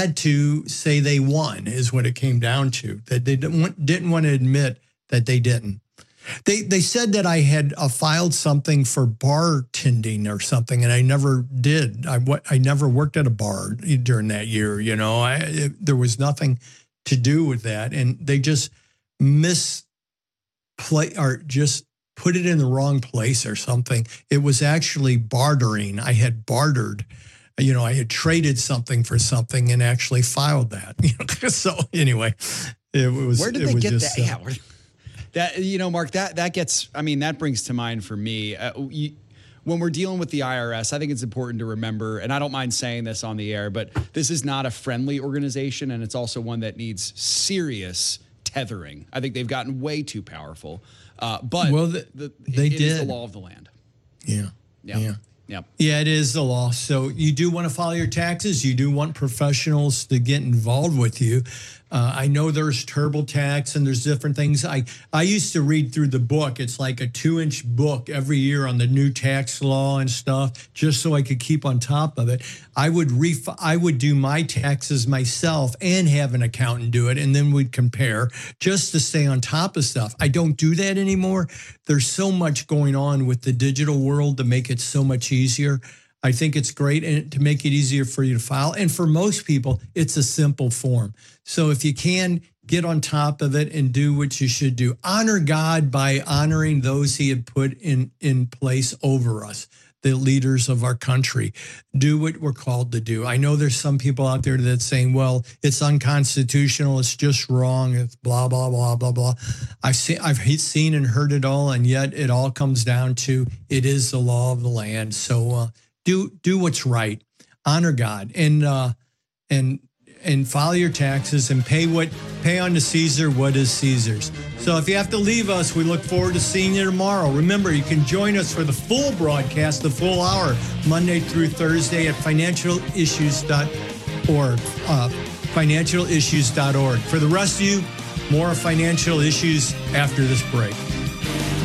had to say they won is what it came down to, that they didn't want to admit that they didn't. They said that I had filed something for bartending or something, and I never did. I never worked at a bar during that year. You know, there was nothing to do with that, and they just just put it in the wrong place or something. It was actually bartering. I had bartered. You know, I had traded something for something and actually filed that. So anyway, it was. Where did they get that? Yeah. That, you know, Mark, that gets, I mean, that brings to mind for me, when we're dealing with the IRS, I think it's important to remember, and I don't mind saying this on the air, but this is not a friendly organization, and it's also one that needs serious tethering. I think they've gotten way too powerful, but it is the law of the land. Yeah. Yeah, it is the law. So you do want to file your taxes. You do want professionals to get involved with you. I know there's TurboTax and there's different things. I used to read through the book. It's like a 2-inch book every year on the new tax law and stuff, just so I could keep on top of it. I would do my taxes myself and have an accountant do it, and then we'd compare just to stay on top of stuff. I don't do that anymore. There's so much going on with the digital world to make it so much easier. I think it's great and to make it easier for you to file. And for most people, it's a simple form. So if you can, get on top of it and do what you should do. Honor God by honoring those he had put in place over us, the leaders of our country. Do what we're called to do. I know there's some people out there that's saying, well, it's unconstitutional, it's just wrong, it's blah, blah, blah, blah, blah. I've seen and heard it all, and yet it all comes down to it is the law of the land. So do what's right. Honor God and file your taxes and pay unto Caesar what is Caesar's. So if you have to leave us, we look forward to seeing you tomorrow. Remember, you can join us for the full broadcast, the full hour, Monday through Thursday at financialissues.org. Financialissues.org. For the rest of you, more Financial Issues after this break.